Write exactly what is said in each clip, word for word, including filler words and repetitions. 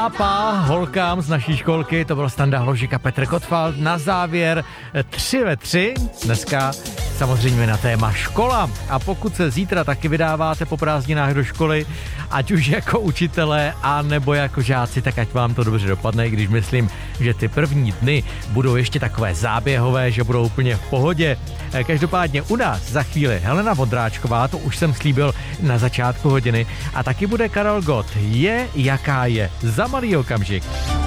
A pá, holkám z naší školky, to byl Standa Hložek a Petr Gottwald. Na závěr tři ve tři, dneska samozřejmě na téma škola. A pokud se zítra taky vydáváte po prázdninách do školy, ať už jako učitelé a nebo jako žáci, tak ať vám to dobře dopadne, když myslím, že ty první dny budou ještě takové záběhové, že budou úplně v pohodě. Každopádně u nás za chvíli Helena Vondráčková, to už jsem slíbil na začátku hodiny, a taky bude Karel Gott. Je jaká je. Za malý okamžik.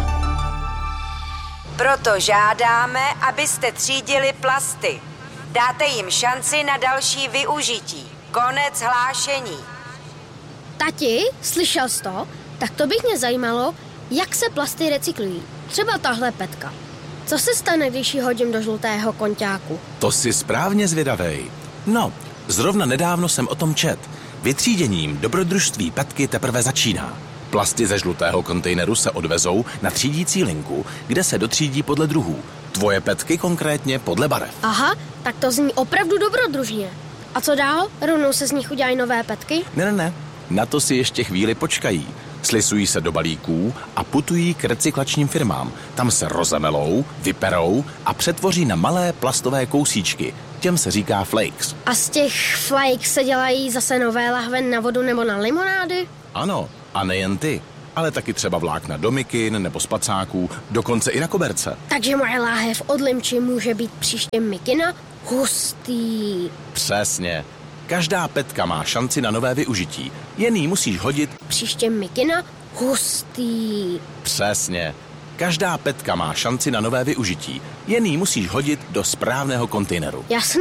Proto žádáme, abyste třídili plasty. Dáte jim šanci na další využití. Konec hlášení. Tati, slyšel jsi to? Tak to bych mě zajímalo, jak se plasty recyklují. Třeba tahle petka. Co se stane, když ji hodím do žlutého konťáku? To jsi správně zvědavej. No, zrovna nedávno jsem o tom čet. Vytříděním dobrodružství petky teprve začíná. Plasty ze žlutého kontejneru se odvezou na třídící linku, kde se dotřídí podle druhů. Tvoje petky konkrétně podle barev. Aha, tak to zní opravdu dobrodružně. A co dál? Rovnou se z nich udělají nové petky? Ne, ne, ne. Na to si ještě chvíli počkají. Slisují se do balíků a putují k recyklačním firmám. Tam se rozemelou, vyperou a přetvoří na malé plastové kousíčky. Těm se říká flakes. A z těch flakes se dělají zase nové lahve na vodu nebo na limonády? Ano, a nejen ty, ale taky třeba vlákna do mikin nebo spacáků, dokonce i na koberce. Takže moje láhev od limči může být příště mikina? Hustý. Přesně. Každá petka má šanci na nové využití. Jen ji musíš hodit... Příště mikina? Hustý. Přesně. Každá petka má šanci na nové využití. Jen ji musíš hodit do správného kontejneru. Jasně.